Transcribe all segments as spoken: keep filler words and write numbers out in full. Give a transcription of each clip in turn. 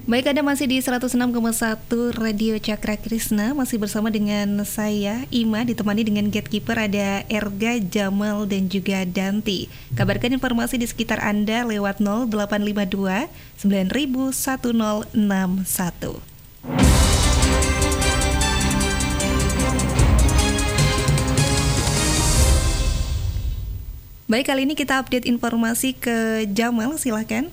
Baik, Anda masih di seratus enam koma satu Radio Cakra Krisna, masih bersama dengan saya, Ima, ditemani dengan gatekeeper ada Erga, Jamal, dan juga Danti. Kabarkan informasi di sekitar Anda lewat nol delapan lima dua sembilan nol satu nol enam satu. Baik, kali ini kita update informasi ke Jamal, silakan.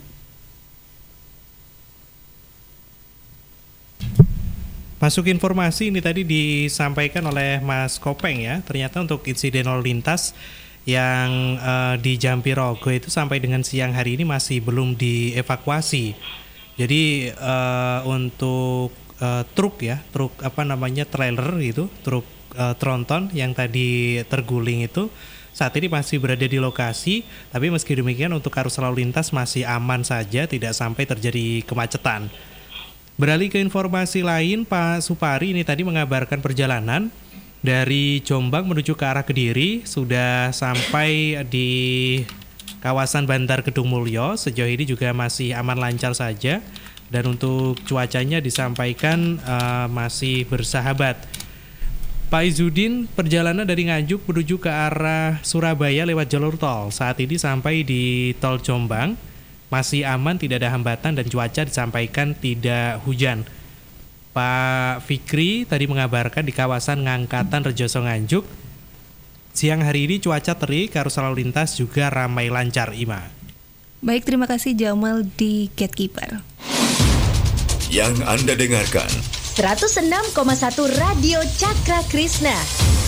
Masuk informasi ini tadi disampaikan oleh Mas Kopeng ya. Ternyata untuk insiden lalu lintas yang uh, di Jampirogo itu sampai dengan siang hari ini masih belum dievakuasi. Jadi uh, untuk uh, truk ya, truk apa namanya trailer itu, truk uh, tronton yang tadi terguling itu saat ini masih berada di lokasi. Tapi meski demikian untuk arus lalu lintas masih aman saja, tidak sampai terjadi kemacetan. Beralih ke informasi lain, Pak Supari ini tadi mengabarkan perjalanan dari Jombang menuju ke arah Kediri sudah sampai di kawasan Bantar Kedung Mulyo. Sejauh ini juga masih aman lancar saja, dan untuk cuacanya disampaikan uh, masih bersahabat. Pak Izudin, perjalanan dari Nganjuk menuju ke arah Surabaya lewat jalur tol saat ini sampai di tol Jombang masih aman, tidak ada hambatan, dan cuaca disampaikan tidak hujan. Pak Fikri tadi mengabarkan di kawasan Ngangkatan Rejoso Nganjuk siang hari ini cuaca terik, arus lalu lintas juga ramai lancar, Ima. Baik, terima kasih Jamal di Gatekeeper. Yang Anda dengarkan seratus enam koma satu Radio Cakra Krisna.